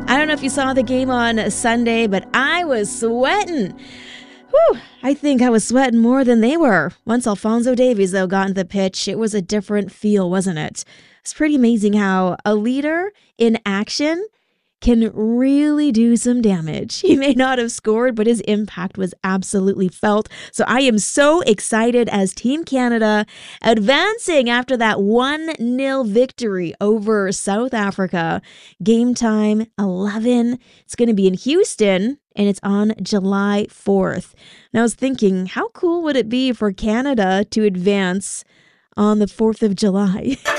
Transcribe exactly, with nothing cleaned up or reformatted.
I don't know if you saw the game on Sunday, but I was sweating. Whew, I think I was sweating more than they were. Once Alphonso Davies, though, got into the pitch, it was a different feel, wasn't it? It's pretty amazing how a leader in action can really do some damage. He may not have scored, but his impact was absolutely felt. So I am so excited as Team Canada advancing after that one nil victory over South Africa. Game time eleven. It's going to be in Houston, and it's on July fourth. And I was thinking, how cool would it be for Canada to advance on the fourth of July?